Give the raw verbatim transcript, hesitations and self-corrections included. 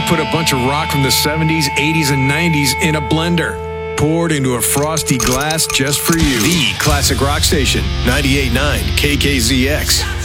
put a bunch of rock from the seventies, eighties, and nineties in a blender, poured into a frosty glass just for you. The Classic Rock Station, ninety-eight point nine K K Z X.